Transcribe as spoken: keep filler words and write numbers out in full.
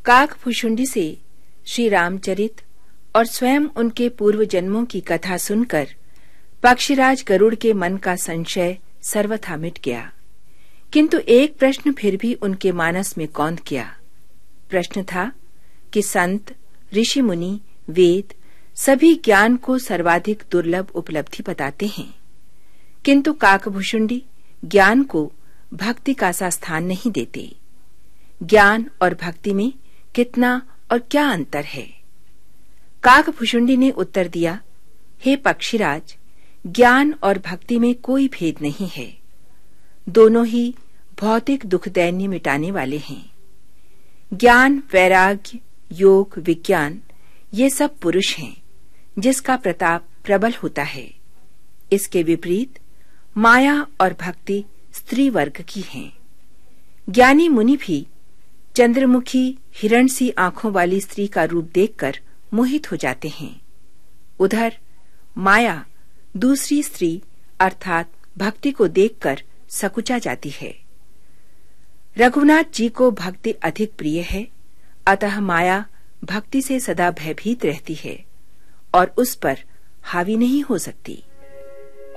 काकभुशुंडी से श्री रामचरित और स्वयं उनके पूर्व जन्मों की कथा सुनकर पक्षीराज गरुड़ के मन का संशय सर्वथा मिट गया। किंतु एक प्रश्न फिर भी उनके मानस में कौंध किया। प्रश्न था कि संत, ऋषि मुनि, वेद सभी ज्ञान को सर्वाधिक दुर्लभ उपलब्धि बताते हैं, किंतु काकभुशुंडी ज्ञान को भक्ति का सा स्थान नहीं देते। ज्ञान और भक्ति में कितना और क्या अंतर है? काकभुशुंडी ने उत्तर दिया, हे पक्षीराज, ज्ञान और भक्ति में कोई भेद नहीं है। दोनों ही भौतिक दुख दैन्य मिटाने वाले हैं। ज्ञान, वैराग्य, योग, विज्ञान ये सब पुरुष हैं, जिसका प्रताप प्रबल होता है। इसके विपरीत माया और भक्ति स्त्री वर्ग की हैं। ज्ञानी मुनि भी चंद्रमुखी हिरण सी आंखों वाली स्त्री का रूप देखकर मोहित हो जाते हैं। उधर माया दूसरी स्त्री अर्थात भक्ति को देखकर सकुचा जाती है। रघुनाथ जी को भक्ति अधिक प्रिय है, अतः माया भक्ति से सदा भयभीत रहती है और उस पर हावी नहीं हो सकती।